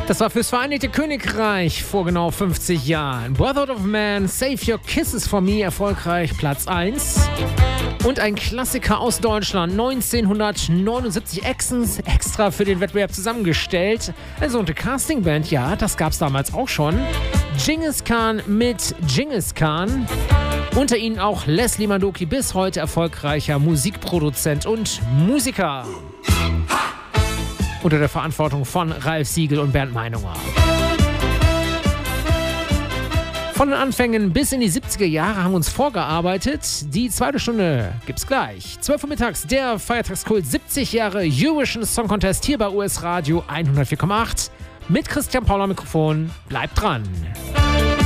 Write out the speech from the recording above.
Das war fürs Vereinigte Königreich vor genau 50 Jahren. Brotherhood of Man, Save Your Kisses for Me, erfolgreich Platz 1. Und ein Klassiker aus Deutschland, 1979, extra für den Wettbewerb zusammengestellt. Also eine Castingband, ja, das gab's damals auch schon. Genghis Khan mit Genghis Khan. Unter ihnen auch Leslie Mandoki, bis heute erfolgreicher Musikproduzent und Musiker. Unter der Verantwortung von Ralf Siegel und Bernd Meinunger. Von den Anfängen bis in die 70er Jahre haben wir uns vorgearbeitet. Die zweite Stunde gibt's gleich. 12 Uhr mittags, der Feiertagskult 70 Jahre Eurovision Song Contest hier bei US Radio 104,8. Mit Christian Paul am Mikrofon. Bleibt dran.